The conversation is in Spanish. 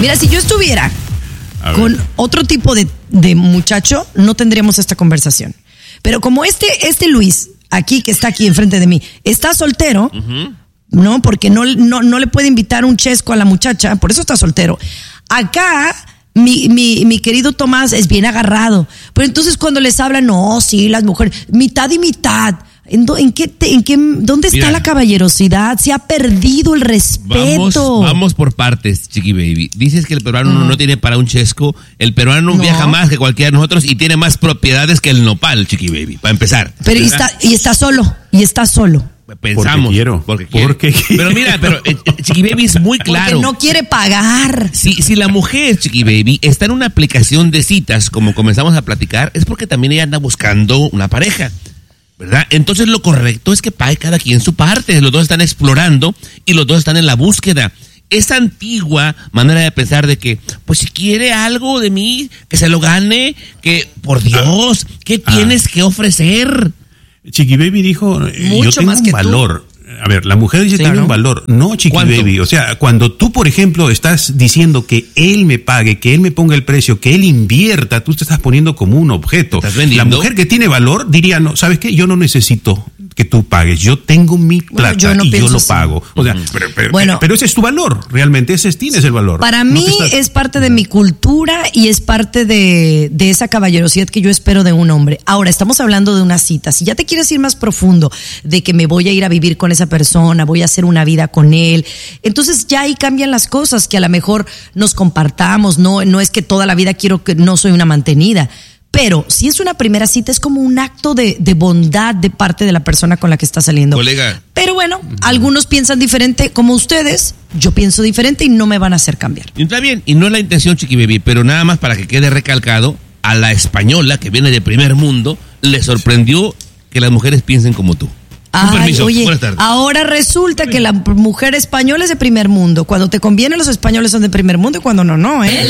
Mira, si yo estuviera con otro tipo de muchacho, no tendríamos esta conversación. Pero como este Luis, aquí, que está aquí enfrente de mí, está soltero, ¿no? Porque no le puede invitar un chesco a la muchacha, por eso está soltero. Acá, mi querido Tomás es bien agarrado. Pero entonces cuando les hablan, no, sí, las mujeres, mitad y mitad. ¿Dónde está la caballerosidad? Se ha perdido el respeto. Vamos por partes, Chiqui Baby. Dices que el peruano no tiene para un chesco. El peruano viaja más que cualquiera de nosotros y tiene más propiedades que el nopal, Chiqui Baby, para empezar. Pero está solo. Pensamos. Porque quiero. Pero mira, Chiqui Baby es muy claro. Porque no quiere pagar. Si la mujer, Chiqui Baby, está en una aplicación de citas, como comenzamos a platicar, es porque también ella anda buscando una pareja, ¿verdad? Entonces lo correcto es que pague cada quien su parte. Los dos están explorando y los dos están en la búsqueda. Esa antigua manera de pensar de que, pues si quiere algo de mí, que se lo gane, que por Dios, ¿qué tienes que ofrecer? Chiqui Baby dijo, yo tengo un valor. A ver, la mujer dice tiene un valor. No, Chiqui Baby. O sea, cuando tú, por ejemplo, estás diciendo que él me pague, que él me ponga el precio, que él invierta, tú te estás poniendo como un objeto. La mujer que tiene valor diría, no, ¿sabes qué? Yo no necesito que tú pagues. Yo tengo mi plata yo lo pago. O sea, pero ese es tu valor, realmente. Tienes el valor. Para mí es parte de mi cultura y es parte de esa caballerosidad que yo espero de un hombre. Ahora, estamos hablando de una cita. Si ya te quieres ir más profundo, de que me voy a ir a vivir con esa persona, voy a hacer una vida con él, entonces ya ahí cambian las cosas, que a lo mejor nos compartamos, no es que toda la vida no soy una mantenida. Pero si es una primera cita, es como un acto de bondad de parte de la persona con la que está saliendo. Colega. Pero bueno, algunos piensan diferente como ustedes, yo pienso diferente y no me van a hacer cambiar. Está bien, y no es la intención, Chiqui Baby, pero nada más para que quede recalcado, a la española que viene de primer mundo, le sorprendió que las mujeres piensen como tú. Permiso. Oye, ahora resulta que la mujer española es de primer mundo. Cuando te conviene, los españoles son de primer mundo y cuando no, ¿eh?